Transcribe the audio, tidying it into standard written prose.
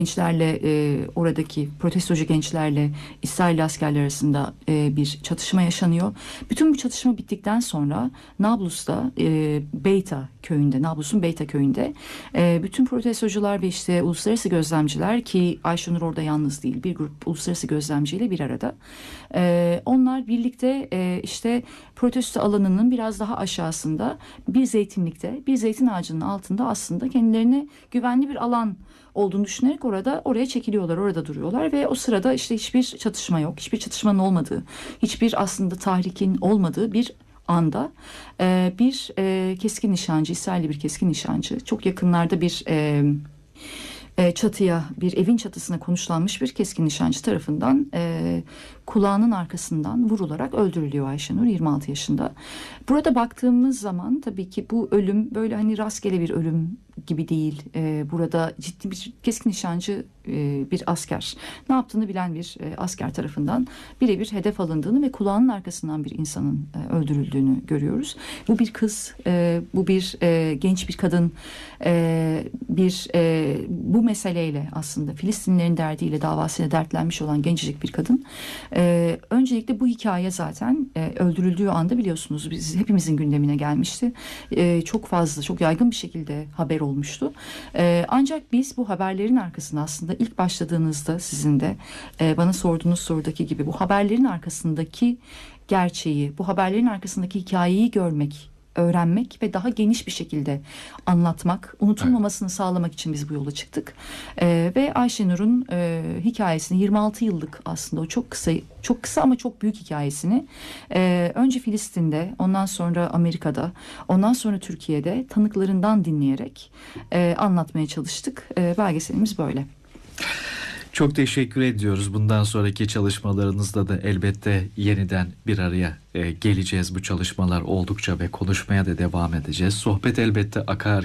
gençlerle oradaki protestocu gençlerle İsrail askerler arasında bir çatışma yaşanıyor. Bütün bu çatışma bittikten sonra Nablus'ta Nablus'un Beyta köyünde bütün protestocular ve işte uluslararası gözlemciler, ki Ayşenur orada yalnız değil, bir grup uluslararası gözlemciyle bir arada. Onlar birlikte işte protesto alanının biraz daha aşağısında bir zeytinlikte, bir zeytin ağacının altında aslında kendilerine güvenli bir alan olduğunu düşünerek oraya çekiliyorlar, orada duruyorlar ve o sırada işte hiçbir çatışma yok, hiçbir çatışmanın olmadığı, hiçbir aslında tahrikin olmadığı bir anda bir keskin nişancı, İsrailli bir keskin nişancı, çok yakınlarda bir çatıya, bir evin çatısına konuşlanmış bir keskin nişancı tarafından kulağının arkasından vurularak öldürülüyor Ayşenur, 26 yaşında. Burada baktığımız zaman tabii ki bu ölüm böyle hani rastgele bir ölüm gibi değil. Burada ciddi bir keskin nişancı bir asker, ne yaptığını bilen bir asker tarafından birebir hedef alındığını ve kulağının arkasından bir insanın öldürüldüğünü görüyoruz. Bu bir kız, bu bir genç bir kadın, bu meseleyle aslında Filistinlilerin derdiyle, davasıyla dertlenmiş olan gencecik bir kadın. Öncelikle bu hikaye zaten öldürüldüğü anda biliyorsunuz hepimizin gündemine gelmişti. Çok fazla, çok yaygın bir şekilde haber olmuştu. Ancak biz bu haberlerin arkasında aslında ilk başladığınızda sizin de bana sorduğunuz sorudaki gibi bu haberlerin arkasındaki gerçeği, bu haberlerin arkasındaki hikayeyi görmek, öğrenmek ve daha geniş bir şekilde anlatmak, unutulmamasını sağlamak için biz bu yola çıktık. Ve Ayşenur'un hikayesini, 26 yıllık aslında o çok kısa ama çok büyük hikayesini önce Filistin'de, ondan sonra Amerika'da, ondan sonra Türkiye'de tanıklarından dinleyerek anlatmaya çalıştık. Belgeselimiz böyle. Çok teşekkür ediyoruz. Bundan sonraki çalışmalarınızda da elbette yeniden bir araya geleceğiz. Bu çalışmalar oldukça ve konuşmaya da devam edeceğiz. Sohbet elbette akar.